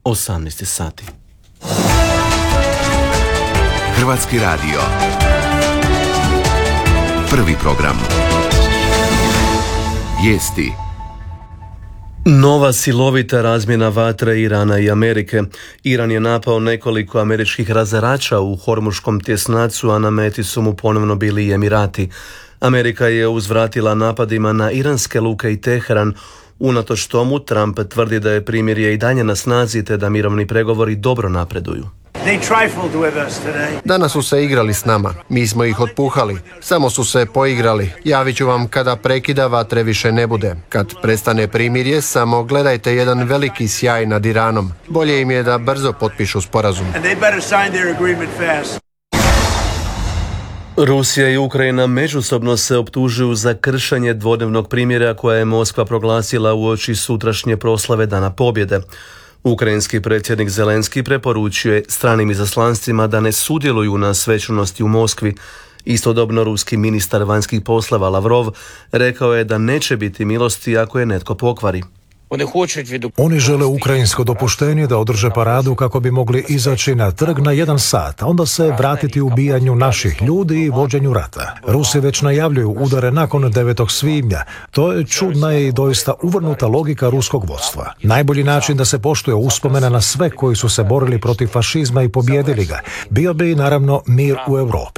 18 sati. Hrvatski radio. Prvi program. Vijesti. Nova silovita razmjena vatre Irana i Amerike. Iran je napao nekoliko američkih razarača u Hormuškom tjesnacu, a na meti su mu ponovno bili i Emirati. Amerika je uzvratila napadima na iranske luke i Teheran. Unatoč tomu, Trump tvrdi da je primirje i dalje na snazi te da mirovni pregovori dobro napreduju. Danas su se igrali s nama. Mi smo ih otpuhali. Samo su se poigrali. Javit ću vam kada prekida vatre više ne bude. Kad prestane primirje, samo gledajte jedan veliki sjaj nad Iranom. Bolje im je da brzo potpišu sporazum. Rusija i Ukrajina međusobno se optužuju za kršenje dvodnevnog primirja koje je Moskva proglasila uoči sutrašnje proslave Dana pobjede. Ukrajinski predsjednik Zelenski preporučuje stranim izaslanstvima da ne sudjeluju na svečanosti u Moskvi. Istodobno ruski ministar vanjskih poslova Lavrov rekao je da neće biti milosti ako je netko pokvari. Oni žele ukrajinsko dopuštenje da održe paradu kako bi mogli izaći na trg na 1 sat, a onda se vratiti ubijanju naših ljudi i vođenju rata. Rusi već najavljuju udare nakon 9. svibnja. To je čudna i doista uvrnuta logika ruskog vodstva. Najbolji način da se poštuje uspomena na sve koji su se borili protiv fašizma i pobijedili ga bio bi naravno mir u Europi.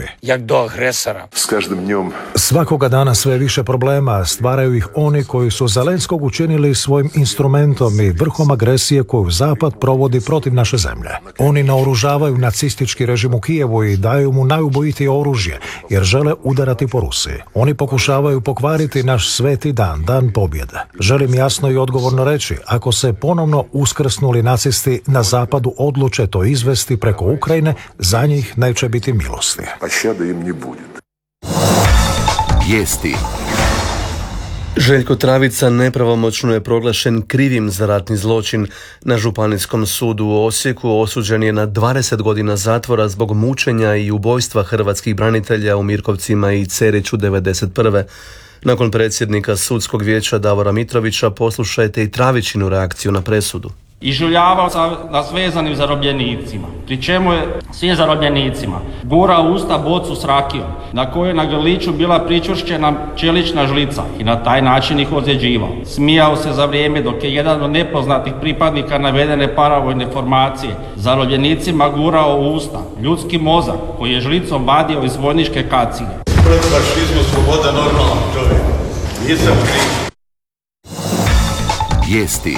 Svakoga dana sve više problema stvaraju ih oni koji su Zelenskog učinili svojim instrumentom i vrhom agresije koju Zapad provodi protiv naše zemlje. Oni naoružavaju nacistički režim u Kijevu i daju mu najubojitije oružje, jer žele udarati po Rusiji. Oni pokušavaju pokvariti naš sveti dan, dan pobjede. Želim jasno i odgovorno reći, ako se ponovno uskrsnuli nacisti na Zapadu odluče to izvesti preko Ukrajine, za njih neće biti milosti. Vijesti. Željko Travica nepravomoćno je proglašen krivim za ratni zločin. Na Županijskom sudu u Osijeku osuđen je na 20 godina zatvora zbog mučenja i ubojstva hrvatskih branitelja u Mirkovcima i Ceriću 1991. Nakon predsjednika sudskog vijeća Davora Mitrovića poslušajte i Travićinu reakciju na presudu. Iživljavao sam nas vezanim zarobljenicima, pri čemu je svim zarobljenicima gurao u usta bocu s rakijom, na kojoj je na grliću bila pričvršćena čelična žlica i na taj način ih ozljeđivao. Smijao se za vrijeme dok je jedan od nepoznatih pripadnika navedene paravojne formacije zarobljenicima gurao u usta ljudski mozak koji je žlicom vadio iz vojničke kacige. Pred fašizmu sloboda normalan čovjek. Nisam kriv. Vijesti.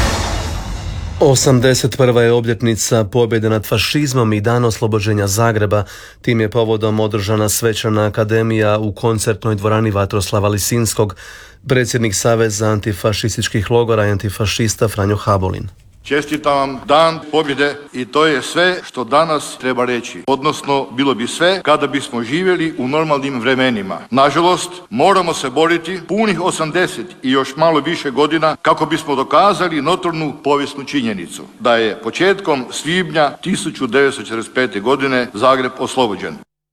81. je obljetnica pobjede nad fašizmom i dan oslobođenja Zagreba. Tim je povodom održana svečana akademija u koncertnoj dvorani Vatroslava Lisinskog. Predsjednik Saveza antifašističkih logora i antifašista Franjo Habolin. Čestitam vam dan pobjede i to je sve što danas treba reći. Odnosno, bilo bi sve kada bismo živjeli u normalnim vremenima. Nažalost, moramo se boriti punih 80 i još malo više godina kako bismo dokazali notornu povijesnu činjenicu da je početkom svibnja 1945. godine Zagreb oslobođen.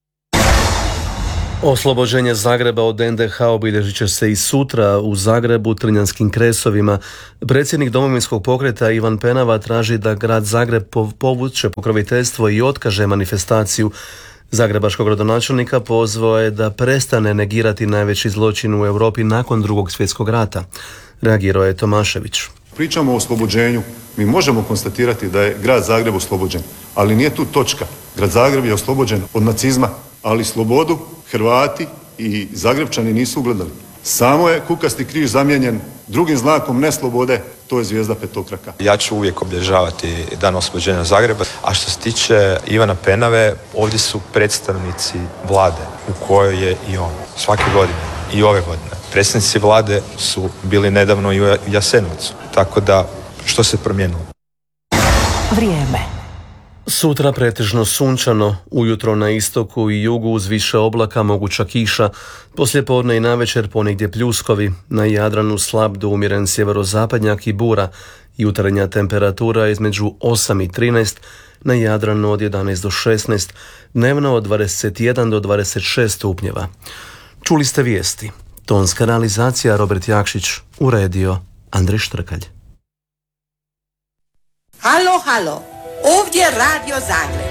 Oslobođenje Zagreba od NDH obilježit će se i sutra u Zagrebu Trnjanskim kresovima. Predsjednik Domovinskog pokreta Ivan Penava traži da grad Zagreb povuče pokroviteljstvo i otkaže manifestaciju. Zagrebačkog gradonačelnika pozvao je da prestane negirati najveći zločin u Europi nakon Drugog svjetskog rata. Reagirao je Tomašević. Pričamo o oslobođenju. Mi možemo konstatirati da je grad Zagreb oslobođen, ali nije tu točka. Grad Zagreb je oslobođen od nacizma, ali slobodu Hrvati i Zagrebčani nisu ugledali. Samo je kukasti križ zamijenjen drugim znakom neslobode, to je zvijezda petokraka. Ja ću uvijek obilježavati dan oslobođenja Zagreba, a što se tiče Ivana Penave, ovdje su predstavnici vlade u kojoj je i on. Svake godine i ove godine. Predstavnici vlade su bili nedavno i u Jasenovcu, tako da što se promijenilo? Vrijeme. Sutra pretežno sunčano, ujutro na istoku i jugu uz više oblaka moguća kiša, poslijepodne i navečer ponegdje pljuskovi, na Jadranu slab do umjeren sjeverozapadnjak i bura, jutarnja temperatura između 8 i 13, na Jadranu od 11 do 16, dnevno od 21 do 26 stupnjeva. Čuli ste vijesti. Tonska realizacija Robert Jakšić, uredio Andrej Štrkalj. Halo, halo, ovdje Radio Zagreb.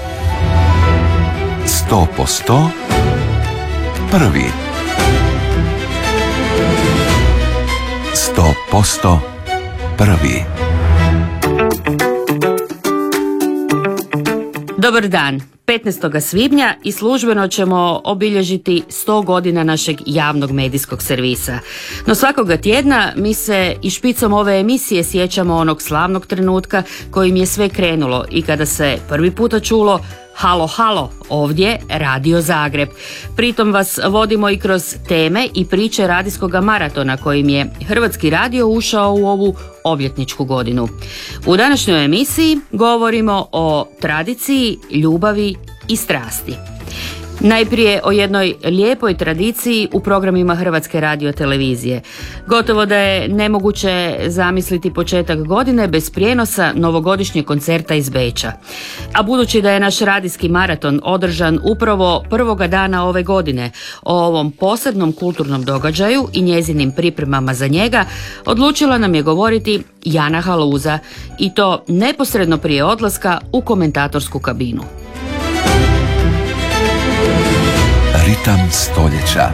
100% prvi. 100% prvi. Dobar dan. 15. svibnja i službeno ćemo obilježiti 100 godina našeg javnog medijskog servisa. No svakoga tjedna mi se i špicom ove emisije sjećamo onog slavnog trenutka kojim je sve krenulo i kada se prvi puta čulo halo, halo, ovdje Radio Zagreb. Pritom vas vodimo i kroz teme i priče radijskog maratona kojim je Hrvatski radio ušao u ovu obljetničku godinu. U današnjoj emisiji govorimo o tradiciji, ljubavi i strasti. Najprije o jednoj lijepoj tradiciji u programima Hrvatske radiotelevizije. Gotovo da je nemoguće zamisliti početak godine bez prijenosa novogodišnjeg koncerta iz Beča. A budući da je naš radijski maraton održan upravo prvoga dana ove godine, o ovom posebnom kulturnom događaju i njezinim pripremama za njega, odlučila nam je govoriti Jana Haluza, i to neposredno prije odlaska u komentatorsku kabinu. Ritam stoljeća.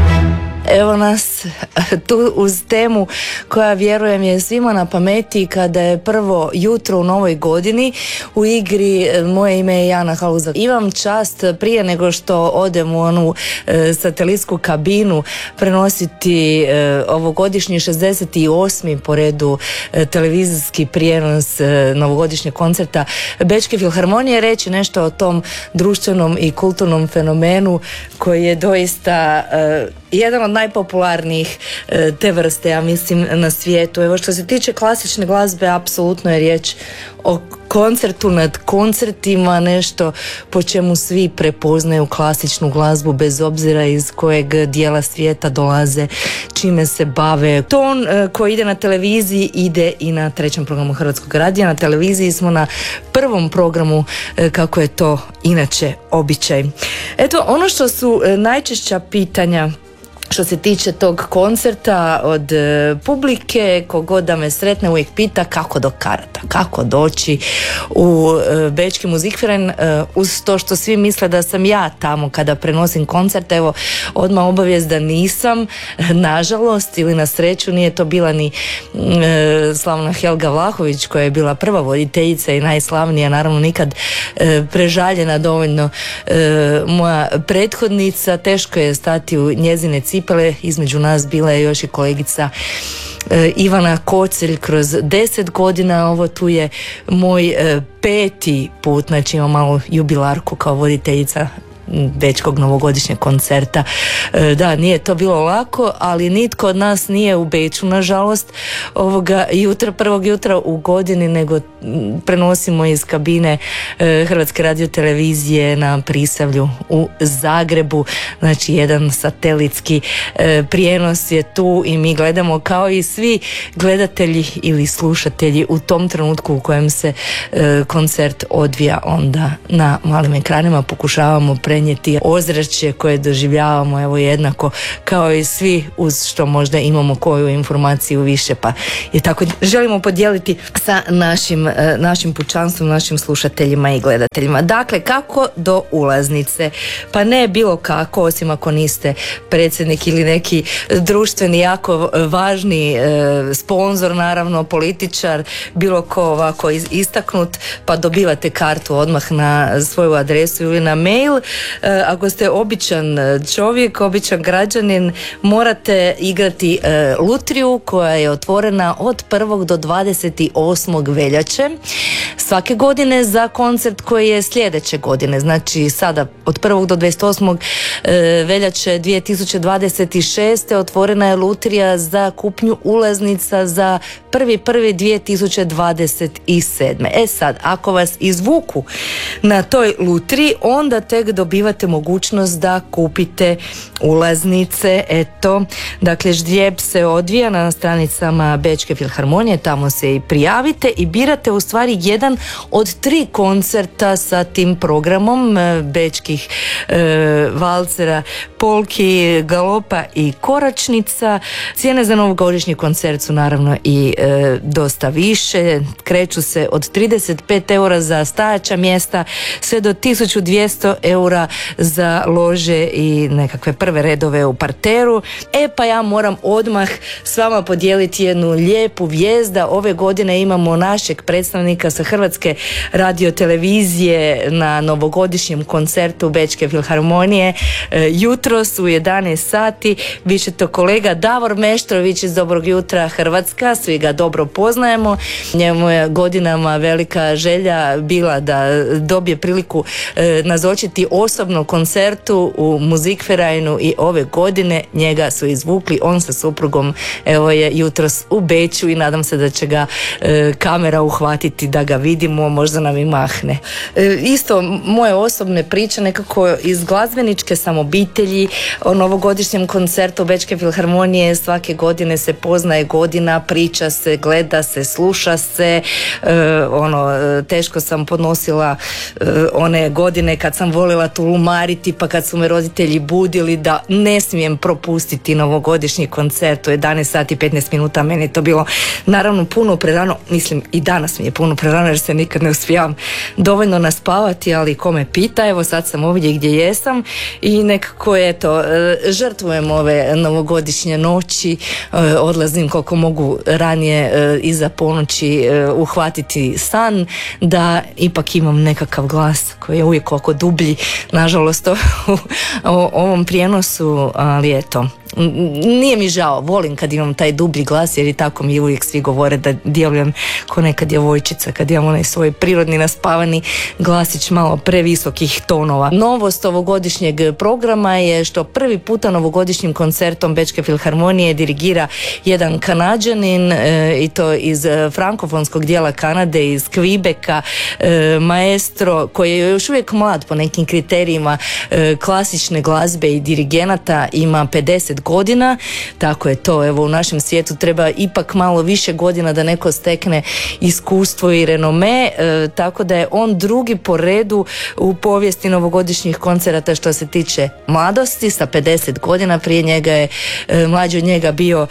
Evo nas tu uz temu koja, vjerujem, je svima na pameti kada je prvo jutro u novoj godini. U igri moje ime je Jana Haluza. Imam čast prije nego što odem u onu satelitsku kabinu prenositi ovogodišnji 68. po redu televizijski prijenos novogodišnjeg koncerta Bečke filharmonije, reći nešto o tom društvenom i kulturnom fenomenu koji je doista jedan od najpopularnijih te vrste, ja mislim, na svijetu. Evo, što se tiče klasične glazbe, apsolutno je riječ o koncertu nad koncertima, nešto po čemu svi prepoznaju klasičnu glazbu bez obzira iz kojeg dijela svijeta dolaze, čime se bave. Ton koji ide na televiziji ide i na trećem programu Hrvatskog radija. Na televiziji smo na prvom programu, kako je to inače običaj. Eto, ono što su najčešća pitanja što se tiče tog koncerta od publike, kogod da me sretne uvijek pita kako do karata, kako doći u Bečki Musikverein, uz to što svi misle da sam ja tamo kada prenosim koncert. Evo, odmah obavijest da nisam, nažalost ili na sreću. Nije to bila ni slavna Helga Vlahović, koja je bila prva voditeljica i najslavnija, naravno nikad prežaljena dovoljno moja prethodnica. Teško je stati u njezine cipele. Između nas bila je još i kolegica Ivana Kocelj kroz 10 godina. Ovo tu je moj 5. put, znači imam malu jubilarku kao voditeljica Bečkog novogodišnjeg koncerta. Da, nije to bilo lako, ali nitko od nas nije u Beču, nažalost, ovoga jutra, prvog jutra u godini, nego prenosimo iz kabine Hrvatske radiotelevizije na Prisavlju u Zagrebu. Znači, jedan satelitski prijenos je tu i mi gledamo kao i svi gledatelji ili slušatelji u tom trenutku u kojem se koncert odvija onda na malim ekranima. Pokušavamo prenijeti ozračje koje doživljavamo, evo, jednako kao i svi, uz što možda imamo koju informaciju više, pa je tako želimo podijeliti sa našim pučanstvom, našim slušateljima i gledateljima. Dakle, kako do ulaznice? Pa ne bilo kako, osim ako niste predsjednik ili neki društveni jako važni sponzor, naravno političar, bilo ko ovako istaknut, pa dobivate kartu odmah na svoju adresu ili na mail. Ako ste običan čovjek, običan građanin, morate igrati lutriju koja je otvorena od 1. do 28. veljače svake godine za koncert koji je sljedeće godine. Znači, sada od 1. do 28. veljače 2026. otvorena je lutrija za kupnju ulaznica za 1.1.2027. E sad, ako vas izvuku na toj lutriji, onda tek dobivate mogućnost da kupite ulaznice. Eto, dakle, ždrijeb se odvija na stranicama Bečke filharmonije, tamo se i prijavite i birate u stvari jedan od 3 koncerta sa tim programom bečkih valcera polki, galopa i koračnica. Cijene za novogodišnji koncert su naravno i dosta više. Kreću se od 35 eura za stajaća mjesta sve do 1200 eura za lože i nekakve prve redove u parteru. Pa ja moram odmah s vama podijeliti jednu lijepu vijest da ove godine imamo našeg predstavnika sa Hrvatske radiotelevizije na novogodišnjem koncertu Bečke filharmonije. Jutros u 11 sati bit će to kolega Davor Meštrović iz Dobrog jutra Hrvatska, svi ga dobro poznajemo. Njemu je godinama velika želja bila da dobije priliku nazočiti osobno koncertu u Musikvereinu i ove godine njega su izvukli, on sa suprugom evo je jutros u Beču i nadam se da će ga kamera uhvatiti da ga vidimo, možda nam i mahne. Isto moje osobne priče nekako iz glazbeničke sam obitelji. O novogodišnjem koncertu Bečke filharmonije svake godine se poznaje godina, priča se, gleda se, sluša se. Teško sam podnosila one godine kad sam volila tulumariti, pa kad su me roditelji budili da ne smijem propustiti novogodišnji koncert u 11 sati 15 minuta. Meni je to bilo naravno puno prerano, mislim i danas mi je puno prerano jer se nikad ne uspijavam dovoljno naspavati, ali ko me pita, evo sad sam ovdje gdje jesam i nekako žrtvujem ove novogodišnje noći, odlazim koliko mogu ranije iza ponoći uhvatiti san da ipak imam nekakav glas koji je uvijek oko dublji, nažalost u ovom prijenosu, ali eto, nije mi žao, volim kad imam taj dublji glas jer i tako mi uvijek svi govore da djelujem ko neka djevojčica kad imam onaj svoj prirodni naspavani glasić malo previsokih tonova. Novost ovogodišnjeg programa je što prvi puta novogodišnjim koncertom Bečke filharmonije dirigira jedan Kanađanin i to iz frankofonskog dijela Kanade, iz Quebeca, maestro koji je još uvijek mlad po nekim kriterijima klasične glazbe i dirigenata, ima 50 godina, tako je to, evo u našem svijetu treba ipak malo više godina da neko stekne iskustvo i renome, tako da je on drugi po redu u povijesti novogodišnjih koncerata što se tiče mladosti, sa 50 godina. Prije njega je mlađi od njega bio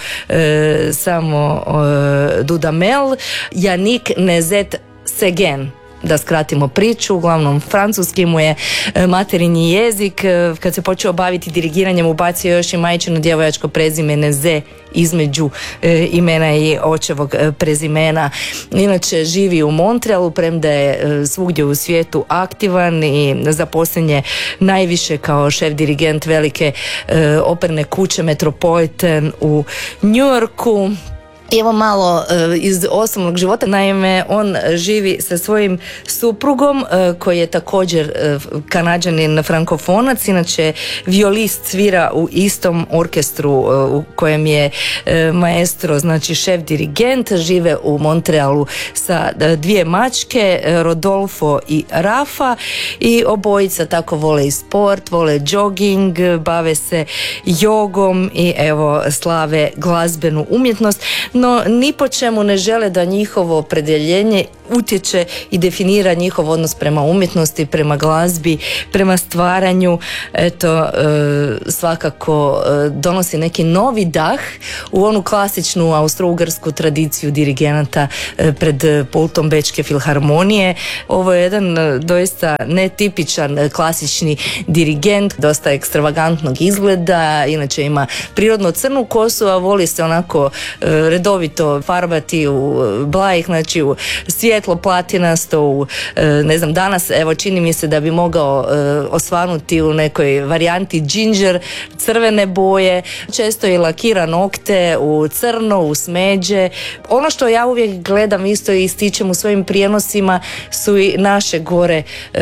samo Dudamel, Yannick Nézet-Séguin. Da skratimo priču, uglavnom francuski mu je materinji jezik. Kad se počeo baviti dirigiranjem ubacio još i majčino djevojačko prezime Nézet između imena i očevog prezimena. Inače živi u Montrealu, premda je svugdje u svijetu aktivan i zaposlen je najviše kao šef dirigent velike operne kuće Metropolitan u New Yorku. Evo malo iz osobnog života. Naime, on živi sa svojim suprugom koji je također Kanađanin frankofonac, inače violist, svira u istom orkestru u kojem je maestro, znači šef dirigent. Žive u Montrealu sa dvije mačke, Rodolfo i Rafa, i obojica tako vole i sport, vole jogging, bave se jogom i evo slave glazbenu umjetnost. No, ni po čemu ne žele da njihovo opredjeljenje utječe i definira njihov odnos prema umjetnosti, prema glazbi, prema stvaranju. Eto, svakako donosi neki novi dah u onu klasičnu austro-ugarsku tradiciju dirigenata pred pultom Bečke filharmonije. Ovo je jedan doista netipičan klasični dirigent, dosta ekstravagantnog izgleda, inače ima prirodno crnu kosu, a voli se onako redovito farbati u blajih, znači u svjetlo platinasto, u, ne znam, danas evo čini mi se da bi mogao osvanuti u nekoj varijanti ginger, crvene boje, često i lakira nokte u crno, u smeđe. Ono što ja uvijek gledam isto i ističem u svojim prijenosima su i naše gore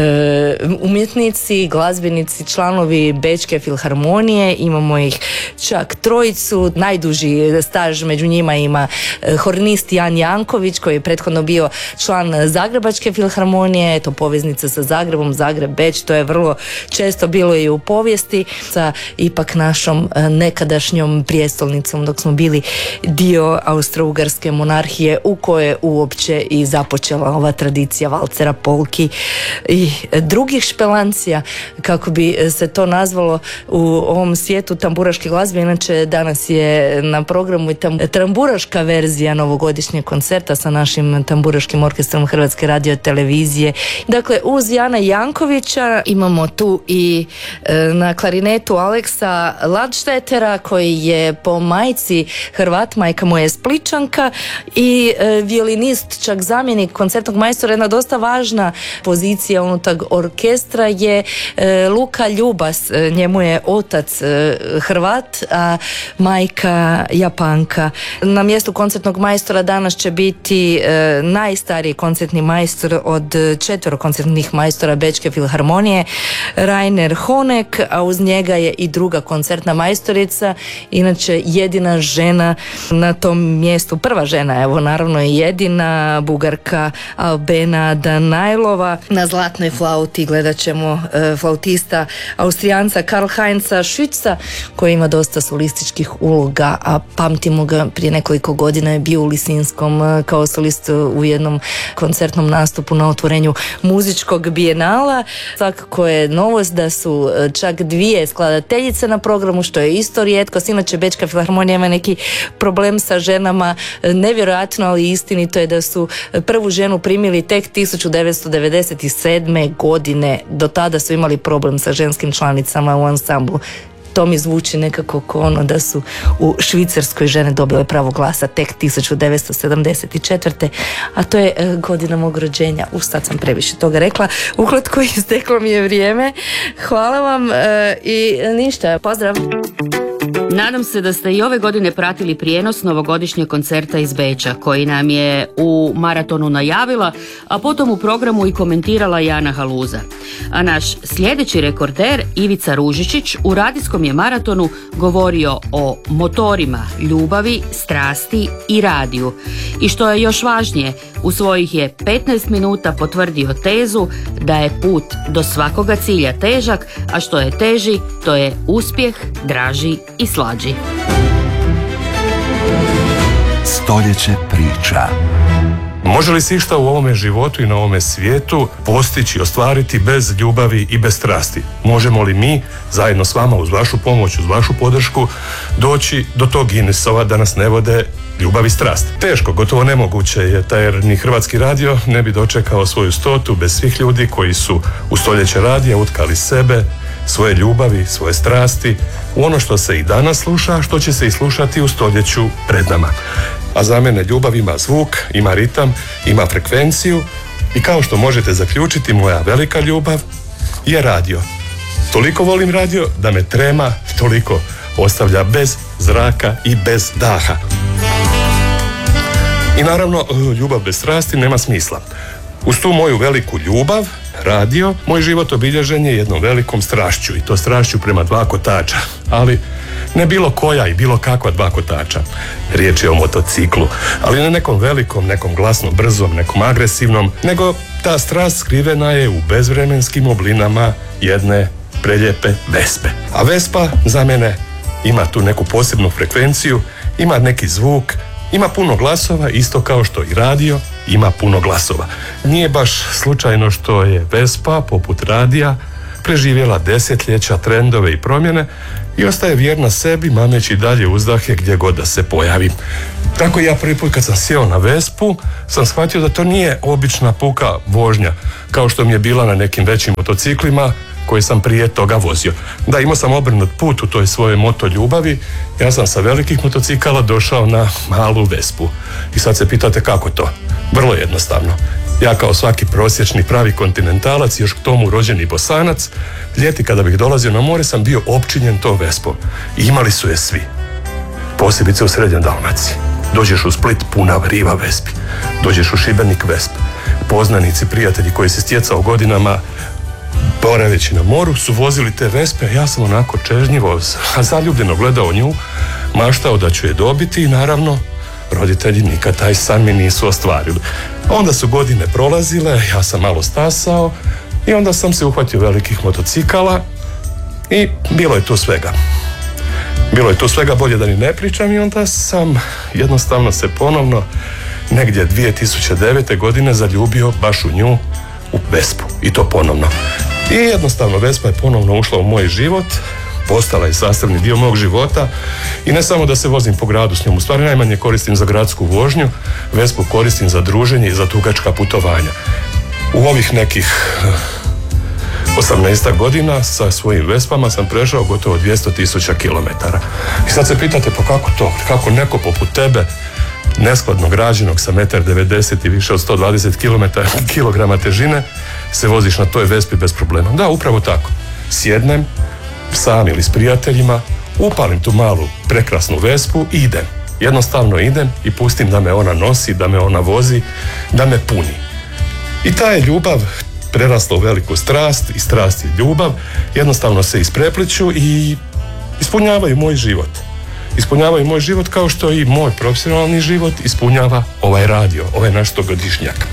umjetnici, glazbenici, članovi Bečke filharmonije, imamo ih čak trojicu, najduži staž među njima ima ima hornist Jan Janković koji je prethodno bio član Zagrebačke filharmonije, to poveznica sa Zagrebom, Zagreb-Beč, to je vrlo često bilo i u povijesti sa ipak našom nekadašnjom prijestolnicom dok smo bili dio Austro-Ugarske monarhije u kojoj je uopće i započela ova tradicija valcera, polki i drugih špelancija, kako bi se to nazvalo u ovom svijetu tamburaške glazbe. Inače danas je na programu i tamburaška verzija novogodišnjeg koncerta sa našim tamburaškim orkestrom Hrvatske radiotelevizije. Dakle, uz Jana Jankovića imamo tu i na klarinetu Aleksa Ladštetera koji je po majci Hrvat, majka mu je Spličanka, i violinist, čak zamjenik koncertnog majstora. Jedna dosta važna pozicija unutar orkestra je Luka Ljubas, njemu je otac Hrvat, a majka Japanka. Na mjestu koncertnog majstora danas će biti najstariji koncertni majstor od 4 koncertnih majstora Bečke filharmonije, Rainer Honek, a uz njega je i druga koncertna majstorica, inače jedina žena na tom mjestu, prva žena, evo naravno i jedina, Bugarka Albena Danajlova. Na zlatnoj flauti gledat ćemo flautista Austrijanca Karl Heinza Schütza koji ima dosta solističkih uloga, a pamtimo ga prije nekoliko godina je bio u Lisinskom kao solist u jednom koncertnom nastupu na otvorenju muzičkog bijenala. Svakako je novost da su čak 2 skladateljice na programu, što je isto rijetkost. Inače Bečka filharmonija ima neki problem sa ženama, nevjerojatno, ali istinito je da su prvu ženu primili tek 1997. godine. Do tada su imali problem sa ženskim članicama u ansamblu. To mi zvuči nekako kao ono da su u Švicarskoj žene dobile pravo glasa tek 1974. A to je godina mog rođenja. Sad sam previše toga rekla. Ukratko, isteklo mi je vrijeme. Hvala vam i ništa. Pozdrav! Nadam se da ste i ove godine pratili prijenos novogodišnjeg koncerta iz Beča, koji nam je u maratonu najavila, a potom u programu i komentirala Jana Haluza. A naš sljedeći rekorder, Ivica Ružičić, u radijskom je maratonu govorio o motorima, ljubavi, strasti i radiju. I što je još važnije, u svojih je 15 minuta potvrdio tezu da je put do svakoga cilja težak, a što je teži, to je uspjeh, draži i slađi. Stoljeće priča. Može li se išta u ovome životu i na ovome svijetu postići, ostvariti bez ljubavi i bez strasti? Možemo li mi, zajedno s vama, uz vašu pomoć, uz vašu podršku, doći do tog Guinnessova da nas ne vode ljubav i strast? Teško, gotovo nemoguće je, jer ni Hrvatski radio ne bi dočekao svoju 100. bez svih ljudi koji su u stoljeće radija utkali sebe, svoje ljubavi, svoje strasti u ono što se i danas sluša, što će se i slušati u stoljeću pred nama. A za mene ljubav ima zvuk, ima ritam, ima frekvenciju i kao što možete zaključiti, moja velika ljubav je radio. Toliko volim radio da me trema toliko ostavlja bez zraka i bez daha. I naravno, ljubav bez strasti nema smisla. Uz tu moju veliku ljubav, radio, moj život obilježen je jednom velikom strašću, i to strašću prema 2 kotača, ali ne bilo koja i bilo kakva 2 kotača. Riječ je o motociklu, ali ne nekom velikom, nekom glasno brzom, nekom agresivnom, nego ta strast skrivena je u bezvremenskim oblinama jedne preljepe Vespe. A Vespa za mene ima tu neku posebnu frekvenciju, ima neki zvuk, ima puno glasova, isto kao što i radio ima puno glasova. Nije baš slučajno što je Vespa, poput radija, preživjela desetljeća, trendove i promjene i ostaje vjerna sebi, mameći dalje uzdahe gdje god da se pojavi. Tako ja prvi put kad sam sjeo na Vespu, sam shvatio da to nije obična puka vožnja, kao što mi je bila na nekim većim motociklima koje sam prije toga vozio. Da, imao sam obrnut put u toj svojoj moto ljubavi, ja sam sa velikih motocikala došao na malu Vespu. I sad se pitate kako to? Vrlo jednostavno. Ja kao svaki prosječni pravi kontinentalac, još k tomu rođeni Bosanac, ljeti kada bih dolazio na more sam bio opčinjen to Vespom. I imali su je svi. Posebice u Srednjoj Dalmaciji. Dođeš u Split, puna riva Vespi. Dođeš u Šibenik, Vesp. Poznanici, prijatelji koji se stjecao godinama boraveći na moru su vozili te Vespe, ja sam onako čežnjivo, a zaljubljeno gledao nju, maštao da ću je dobiti i naravno roditelji nikad taj san mi nisu ostvarili. Onda su godine prolazile, ja sam malo stasao i onda sam se uhvatio velikih motocikala i bilo je tu svega. Bilo je tu svega, bolje da ni ne pričam, i onda sam jednostavno se ponovno negdje 2009. godine zaljubio baš u nju, u Vespu, i to ponovno. I jednostavno Vespa je ponovno ušla u moj život, postala je sastavni dio mog života i ne samo da se vozim po gradu s njom, u stvari najmanje koristim za gradsku vožnju, Vespu koristim za druženje i za dugačka putovanja. U ovih nekih 18 godina sa svojim Vespama sam prešao gotovo 200.000 kilometara. I sad se pitate, pa kako to? Kako neko poput tebe, neskladno građenog sa 1,90 m i više od 120 kilograma težine, se voziš na toj Vespi bez problema? Da, upravo tako. Sjednem sam ili s prijateljima, upalim tu malu prekrasnu Vespu i idem. Jednostavno idem i pustim da me ona nosi, da me ona vozi, da me puni. I ta je ljubav prerasla u veliku strast, i strast i ljubav jednostavno se isprepliću i ispunjavaju moj život. Ispunjavaju moj život kao što i moj profesionalni život ispunjava ovaj radio, ovaj naš stogodišnjak.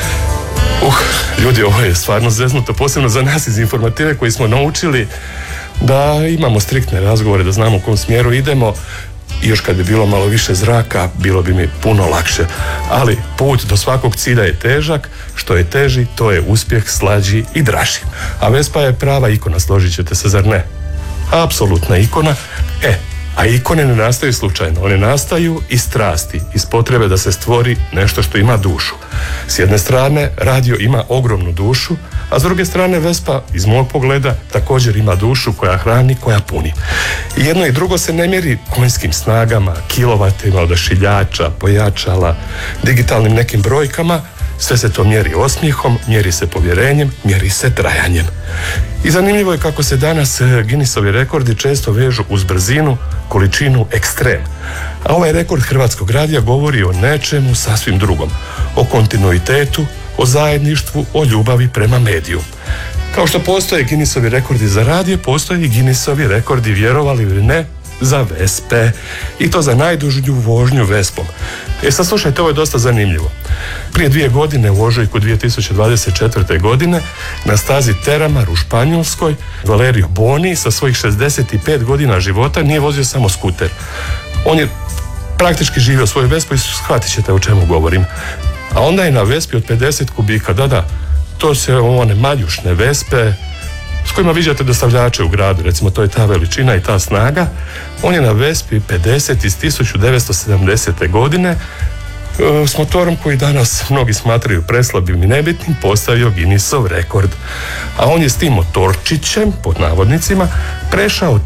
Ljudi, ovo je stvarno zeznuto, posebno za nas iz informative koji smo naučili da imamo striktne razgovore, da znamo u kom smjeru idemo, i još kad bi bilo malo više zraka, bilo bi mi puno lakše. Ali put do svakog cilja je težak, što je teži, to je uspjeh slađi i draži. A Vespa je prava ikona, složit ćete se, zar ne? Apsolutna ikona. A ikone ne nastaju slučajno, one nastaju iz strasti, iz potrebe da se stvori nešto što ima dušu. S jedne strane, radio ima ogromnu dušu, a s druge strane Vespa, iz mog pogleda, također ima dušu koja hrani, koja puni. I jedno i drugo se ne mjeri konjskim snagama, kilovatima, odašiljača, pojačala, digitalnim nekim brojkama, sve se to mjeri osmijehom, mjeri se povjerenjem, mjeri se trajanjem. I zanimljivo je kako se danas Guinnessovi rekordi često vežu uz brzinu, količinu, ekstrem. A ovaj rekord Hrvatskog radija govori o nečemu sasvim drugom. O kontinuitetu, o zajedništvu, o ljubavi prema mediju. Kao što postoje Guinnessovi rekordi za radio, postoje i Guinnessovi rekordi, vjerovali ili ne, za Vespe. I to za najdužu vožnju Vespom. Sad slušajte, ovo je dosta zanimljivo. Prije 2 godine, u ožujku 2024. godine, na stazi Terramar u Španjolskoj, Valerio Boni sa svojih 65 godina života nije vozio samo skuter. On je praktički živio svoju Vespu i shvatit ćete o čemu govorim. A onda je na Vespi od 50 kubika, da, to se one maljušne Vespe s kojima viđate dostavljače u gradu, recimo to je ta veličina i ta snaga. On je na Vespi 50 iz 1970. godine s motorom koji danas mnogi smatraju preslabim i nebitnim postavio Guinnessov rekord. A on je s tim motorčićem, pod navodnicima, prešao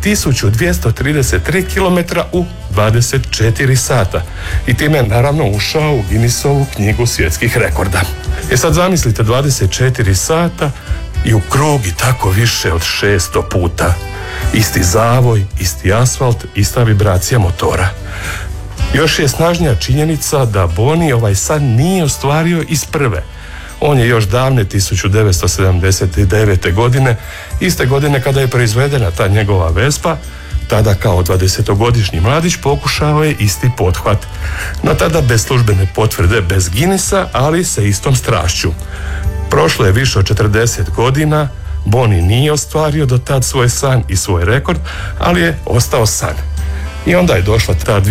1233 km u 24 sata. I time je naravno ušao u Guinnessovu knjigu svjetskih rekorda. Sad zamislite 24 sata i u krug i tako više od 600 puta. Isti zavoj, isti asfalt, ista vibracija motora. Još je snažnija činjenica da Boni ovaj san nije ostvario iz prve. On je još davne 1979. godine, iste godine kada je proizvedena ta njegova Vespa, tada kao 20-godišnji mladić pokušao je isti pothvat. No tada bez službene potvrde, bez Guinnessa, ali sa istom strašću. Prošlo je više od 40 godina, Boni nije ostvario do tad svoj san i svoj rekord, ali je ostao san. I onda je došla ta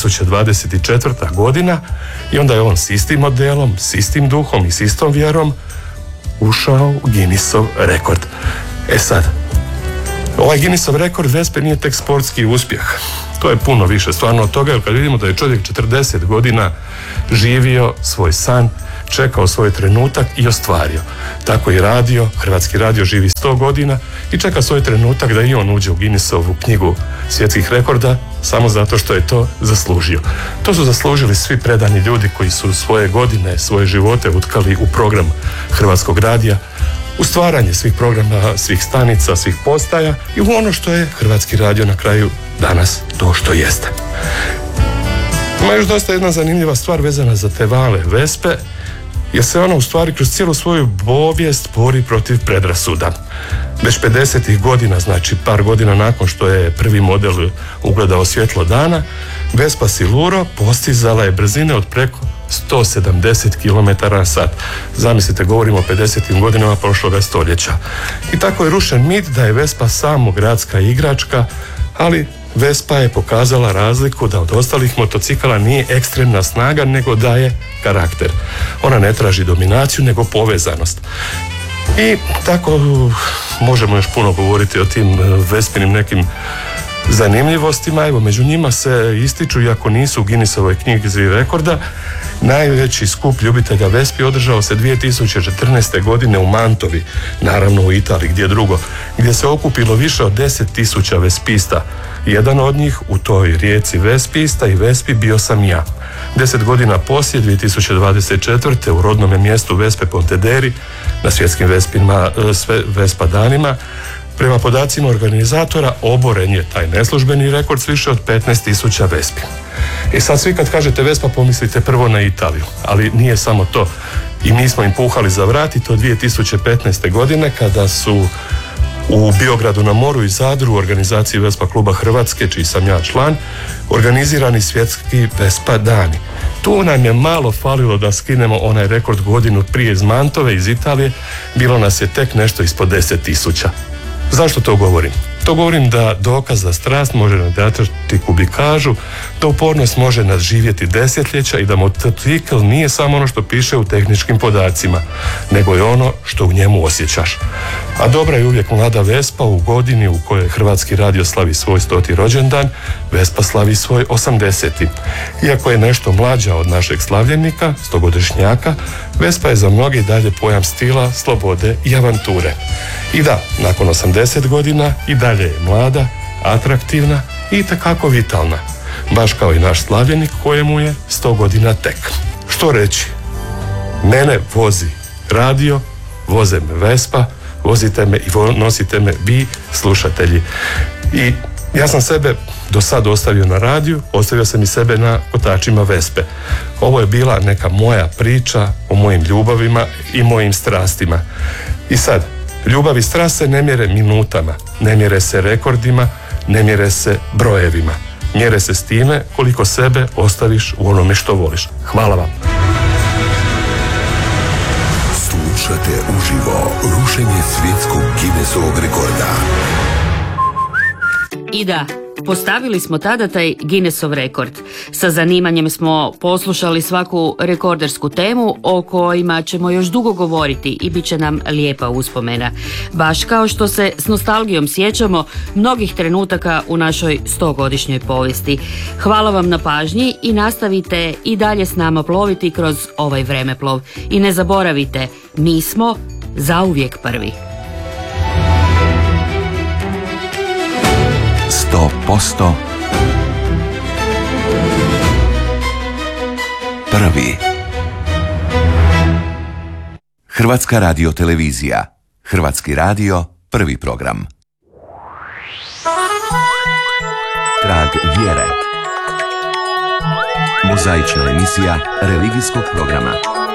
2024. godina i onda je on s istim modelom, s istim duhom i s istom vjerom ušao u Guinnessov rekord. Sad, ovaj Guinnessov rekord Vespe nije tek sportski uspjeh. To je puno više stvarno od toga, jer kad vidimo da je čovjek 40 godina živio svoj san, čekao svoj trenutak i ostvario. Tako i radio, Hrvatski radio živi 100 godina i čeka svoj trenutak da i on uđe u Guinnessovu knjigu svjetskih rekorda, samo zato što je to zaslužio. To su zaslužili svi predani ljudi koji su svoje godine, svoje živote utkali u program Hrvatskog radija, u stvaranje svih programa, svih stanica, svih postaja i u ono što je Hrvatski radio na kraju danas to što jeste. Ima još dosta jedna zanimljiva stvar vezana za te male Vespe. jer se ona u stvari kroz cijelu svoju povijest bori protiv predrasuda. Već 50. godina, znači par godina nakon što je prvi model ugledao svjetlo dana, Vespa Siluro postizala je brzine od preko 170 km/h. Zamislite, govorimo o 50. godinama prošloga stoljeća. I tako je rušen mit da je Vespa samo gradska igračka, ali Vespa je pokazala razliku da od ostalih motocikala nije ekstremna snaga, nego daje karakter. Ona ne traži dominaciju, nego povezanost. I tako možemo još puno govoriti o tim Vespinim nekim zanimljivostima. Evo, među njima se ističu, iako nisu u Guinnessovoj knjizi rekorda, najveći skup ljubitelja Vespi održao se 2014. godine u Mantovi, naravno u Italiji, gdje drugo, gdje se okupilo više od 10.000 vespista. Jedan od njih u toj rijeci vespista i Vespi bio sam ja. 10 godina poslije, 2024. u rodnome mjestu Vespe Pontederi, na svjetskim Vespa danima, prema podacima organizatora, oboren je taj neslužbeni rekord s više od 15.000 Vespi. I sad svi kad kažete Vespa pomislite prvo na Italiju, ali nije samo to. I mi smo im puhali za vrat i to 2015. godine kada su u Biogradu na moru i Zadru u organizaciji Vespa kluba Hrvatske, čiji sam ja član, organizirani svjetski Vespa dani. Tu nam je malo falilo da skinemo onaj rekord godinu prije iz Mantove, iz Italije, bilo nas je tek nešto ispod 10.000. Zašto to govorim? To govorim da dokaz da strast može nadatrati kubikažu, da upornost može nadživjeti desetljeća i da motocikl nije samo ono što piše u tehničkim podacima, nego je ono što u njemu osjećaš. A dobra je uvijek mlada Vespa u godini u kojoj Hrvatski radio slavi svoj 100. rođendan, Vespa slavi svoj 80. Iako je nešto mlađa od našeg slavljenika, 100-godišnjaka, Vespa je za mnoge dalje pojam stila, slobode i avanture. I da, nakon 80 godina i dalje je mlada, atraktivna i itekako vitalna. Baš kao i naš slavljenik kojemu je 100 godina tek. Što reći? Mene vozi radio, voze me Vespa, vozite me i nosite me vi, slušatelji. I ja sam sebe do sad ostavio na radiju, ostavio sam i sebe na kotačima Vespe. Ovo je bila neka moja priča o mojim ljubavima i mojim strastima. I sad, ljubav i strast se ne mjere minutama, ne mjere se rekordima, ne mjere se brojevima. Mjere se s time koliko sebe ostaviš u onome što voliš. Hvala vam. Slušate uživo rušenje svjetskog Guinnessovog rekorda. I da, postavili smo tada taj Guinnessov rekord. Sa zanimanjem smo poslušali svaku rekordersku temu o kojima ćemo još dugo govoriti i bit će nam lijepa uspomena. Baš kao što se s nostalgijom sjećamo mnogih trenutaka u našoj 100-godišnjoj povijesti. Hvala vam na pažnji i nastavite i dalje s nama ploviti kroz ovaj vremeplov. I ne zaboravite, mi smo zauvijek prvi. 100% prvi. Hrvatska radiotelevizija. Hrvatski radio, prvi program. Trag vjere. Mozaična emisija religijskog programa.